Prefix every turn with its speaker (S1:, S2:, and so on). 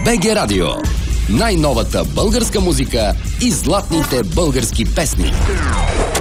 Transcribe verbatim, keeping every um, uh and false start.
S1: БГ Радио. Най-новата българска музика и златните български песни.